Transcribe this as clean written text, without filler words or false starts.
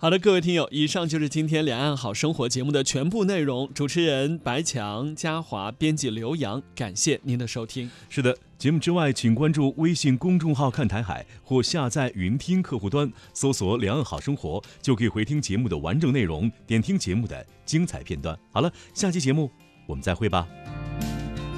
好的，各位听友，以上就是今天两岸好生活节目的全部内容。主持人白强、嘉华，编辑刘洋，感谢您的收听。 是的，节目之外，请关注微信公众号看台海，或下载云听客户端，搜索两岸好生活，就可以回听节目的完整内容，点听节目的精彩片段。好了，下期节目我们再会吧。